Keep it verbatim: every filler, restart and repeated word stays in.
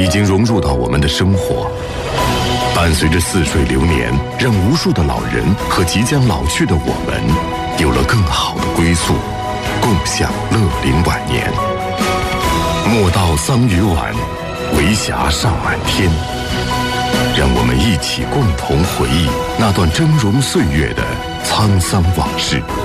已经融入到我们的生活，伴随着似水流年，让无数的老人和即将老去的我们有了更好的归宿，共享乐龄晚年。莫道桑榆晚，为霞尚满天。让我们一起共同回忆那段峥嵘岁月的沧桑往事。